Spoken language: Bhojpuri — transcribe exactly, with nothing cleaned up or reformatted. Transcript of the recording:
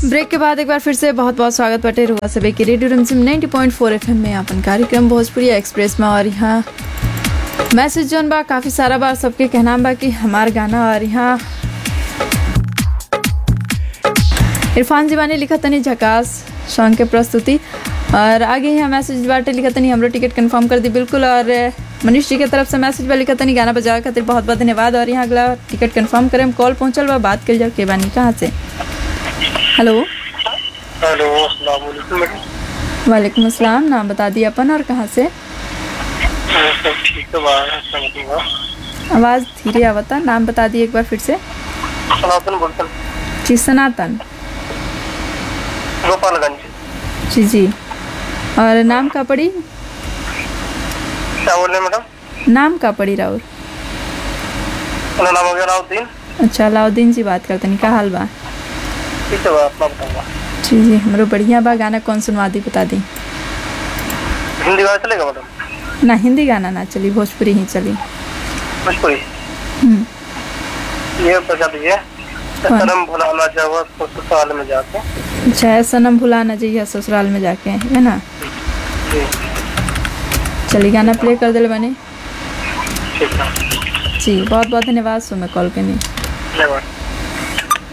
ब्रेक के बाद एक बार फिर से बहुत बहुत स्वागत बटे रुआ सभी की रेडियो रिमझिम नब्बे पॉइंट चार एफएम में अपन कार्यक्रम भोजपुरी एक्सप्रेस में। और यहाँ मैसेज जोन बा काफ़ी सारा बार सबके कहना बा कि हमार गाना। और यहाँ इरफान जीवानी लिखा तनी झकास सॉन्ग के प्रस्तुति। और आगे यहाँ मैसेज बाटे लिखा तनी हमरो टिकट कंफर्म कर दी बिल्कुल। और मनीष जी के तरफ से मैसेज बा लिखा तनी गाना बजावे खातिर बहुत बहुत धन्यवाद। और यहाँ अगला टिकट कंफर्म करें कॉल पहुँचल बा बात कर जाओ के बानी कहाँ से। हेलो हेलो अस्सलाम वालेकुम मैडम। वालेकुम अस्सलाम। नाम बता दिए अपन और कहाँ से। सब ठीक है। आवाज़ धीरे आवता। नाम बता दिए एक बार फिर से। सनातन बोलता जी सनातन गोपालगंज। जी जी। और नाम का पड़ी क्या बोल रहे मैडम। नाम का पड़ी राउर। नाम हो गया अलाउद्दीन। अच्छा अलाउद्दीन जी बात करते नहीं। क्या हाल बा। ठीक है अपना बताऊंगा। जी जी हमारो बढ़िया बा। गाना कौन सुनवा दी बता दी। हिंदी गाना चलेगा मैडम। ना हिंदी गाना ना चली भोजपुरी ही चली। भोजपुरी ये बता दीजिए। सनम भुलाना जाओ ससुराल में जाके। अच्छा सनम भुलाना चाहिए ससुराल में जाके है ना। चलिए गाना प्ले कर दिल बने। ठीक है जी बहुत बहुत धन्यवाद सो मैं कॉल करने। धन्यवाद।